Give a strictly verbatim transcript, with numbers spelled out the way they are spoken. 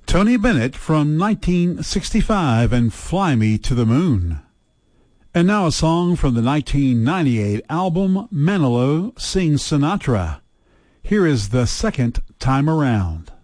Tony Bennett from nineteen sixty-five and Fly Me to the Moon. And now a song from the nineteen ninety-eight album Manilow Sings Sinatra. Here is The Second Time Around.